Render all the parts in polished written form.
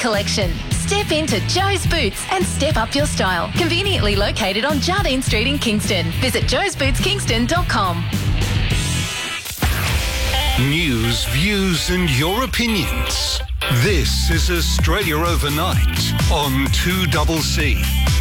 collection. Step into Joe's Boots and step up your style. Conveniently located on Jardine Street in Kingston. Visit joesbootskingston.com. News, views and your opinions. This is Australia Overnight on 2CC.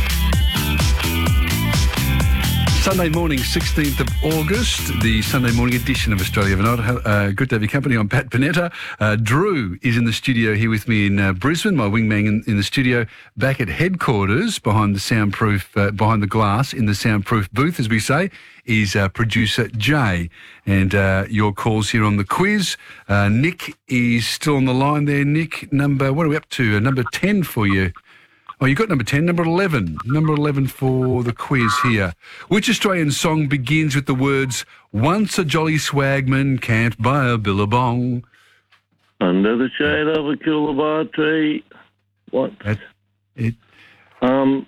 Sunday morning, 16th of August, the Sunday morning edition of Australia Overnight. Good to have your company. I'm Pat Panetta. Drew is in the studio here with me in Brisbane, my wingman in the studio, back at headquarters behind the soundproof, behind the glass in the soundproof booth, as we say, is producer Jay. And your calls here on the quiz. Nick is still on the line there. Nick, what are we up to? Number 10 for you. Oh, you got number 10, number 11. Number 11 for the quiz here. Which Australian song begins with the words, "Once a jolly swagman camped by a billabong"? Under the shade of a coolabah tree. What? That's it. What?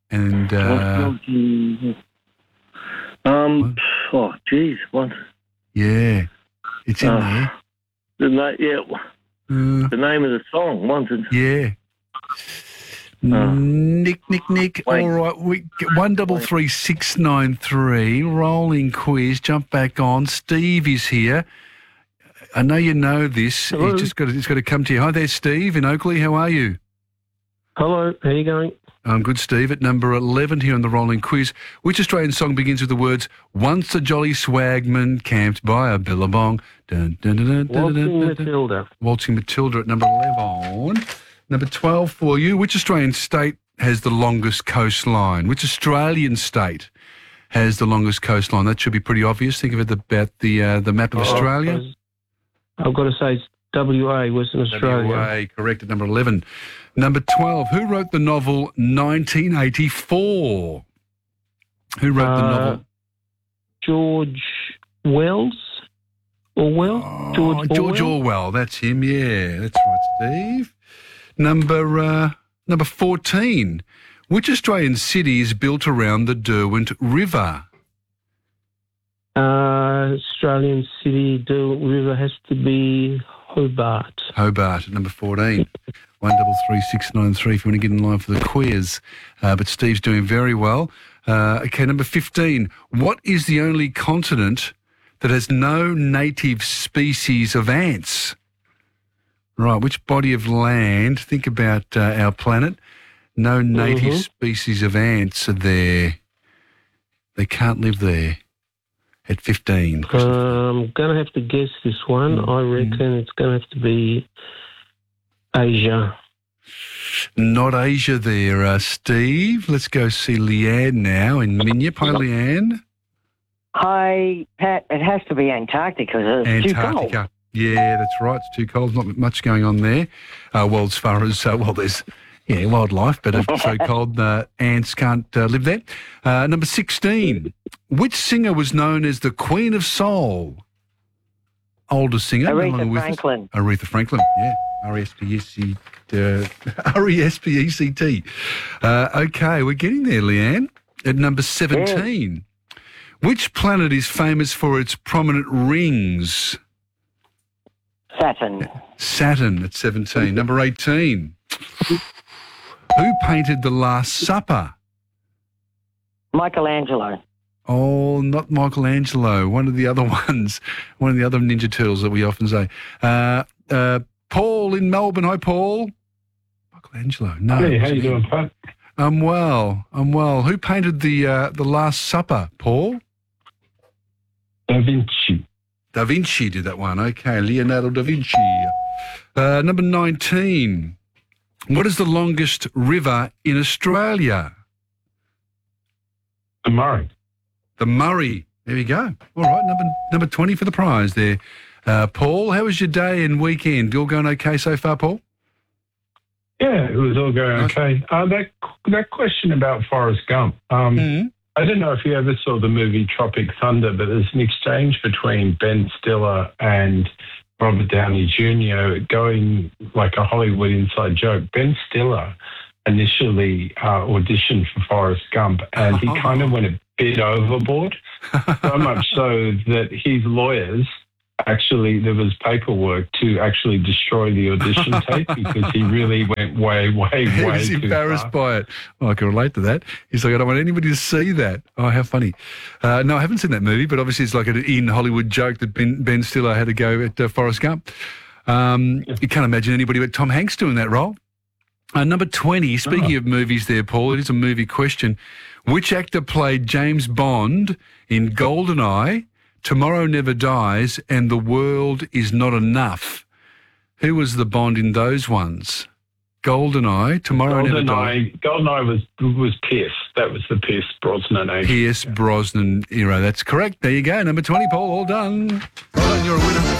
Oh, geez, what? Yeah, it's in there. The name of the song, once it... Yeah. Nick. Wait. All right, 133693. Rolling quiz. Jump back on. Steve is here. I know you know this. Hello. It's got to come to you. Hi there, Steve in Oakley. How are you? Hello, how are you going? I'm good, Steve. At number 11 here on the rolling quiz. Which Australian song begins with the words, "Once a jolly swagman camped by a billabong"? Dun, dun, dun, dun, dun, Waltzing dun, dun, dun. Matilda. Waltzing Matilda at number 11. Number 12 for you. Which Australian state has the longest coastline? Which Australian state has the longest coastline? That should be pretty obvious. Think of it about the map of Australia. I've got to say it's WA, Western Australia. WA, correct at number 11. Number 12. Who wrote the novel 1984? Who wrote the novel? George Wells? Orwell? George Orwell. That's him. Yeah, that's right, Steve. Number 14. Which Australian city is built around the Derwent River? Australian city, Derwent River has to be Hobart. Hobart at number 14. 133693 if you want to get in line for the quiz. But Steve's doing very well. Okay, number 15. What is the only continent that has no native species of ants? Right, which body of land, think about our planet, no native species of ants are there. They can't live there at 15. I'm going to have to guess this one. I reckon it's going to have to be Asia. Not Asia there, Steve. Let's go see Leanne now in Minyip. Hi, Leanne. Hi, Pat. It has to be Antarctica. It's too cold. Antarctica. Yeah, that's right. It's too cold. Not much going on there. Well, as far as, there's wildlife, but if it's so cold, ants can't live there. Number 16. Which singer was known as the Queen of Soul? Oldest singer. Aretha Franklin. Aretha Franklin, yeah. R-E-S-P-E-C-T. Okay, we're getting there, Leanne. At number 17. Yeah. Which planet is famous for its prominent rings? Saturn at 17. Number 18. Who painted The Last Supper? Michelangelo. Oh, not Michelangelo. One of the other ones. One of the other Ninja Turtles that we often say. Paul in Melbourne. Hi, Paul. Michelangelo. No. Hey, how you doing, Pat? I'm well. Who painted the Last Supper, Paul? Da Vinci. Da Vinci did that one. Okay, Leonardo da Vinci. Number 19. What is the longest river in Australia? The Murray. The Murray. There we go. All right, number 20 for the prize there. Paul, how was your day and weekend? All going okay so far, Paul? Yeah, it was all going okay. That question about Forrest Gump, I don't know if you ever saw the movie Tropic Thunder, but there's an exchange between Ben Stiller and Robert Downey Jr. going like a Hollywood inside joke. Ben Stiller initially auditioned for Forrest Gump, and he kind of went a bit overboard, so much so that his lawyers actually, there was paperwork to actually destroy the audition tape because he really went way He was too embarrassed far. by it. Oh, I can relate to that. He's like, I don't want anybody to see that. Oh, how funny. No, I haven't seen that movie, but obviously it's like an in-Hollywood joke that Ben Stiller had to go at Forrest Gump. You can't imagine anybody but Tom Hanks doing that role. Number 20, speaking of movies there, Paul, it is a movie question. Which actor played James Bond in GoldenEye, Tomorrow Never Dies, and The World Is Not Enough? Who was the Bond in those ones? GoldenEye, Tomorrow Never Dies. GoldenEye was Pierce. That was the Pierce Brosnan age. Pierce Brosnan era. That's correct. There you go. Number 20, Paul. All done. Well done. You're a winner.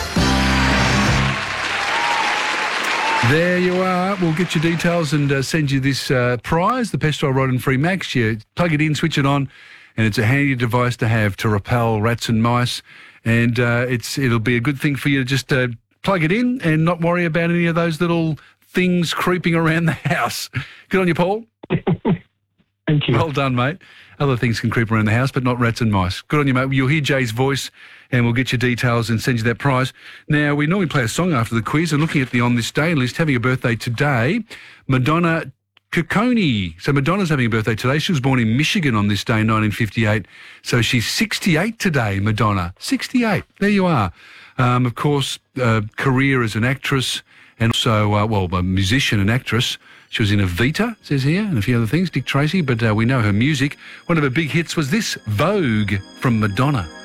There you are. We'll get your details and send you this prize, the Pestle Rod and Free Max. You plug it in, switch it on, and it's a handy device to have to repel rats and mice. And it'll be a good thing for you to just plug it in and not worry about any of those little things creeping around the house. Good on you, Paul. Thank you. Well done, mate. Other things can creep around the house, but not rats and mice. Good on you, mate. You'll hear Jay's voice, and we'll get your details and send you that prize. Now, we normally play a song after the quiz, and looking at the On This Day list, having a birthday today, Madonna Ciccone. So Madonna's having a birthday today. She was born in Michigan on this day, 1958. So she's 68 today, Madonna. 68. There you are. Of course, career as an actress and also, a musician and actress. She was in Evita, it says here, and a few other things, Dick Tracy, but we know her music. One of her big hits was this, Vogue, from Madonna.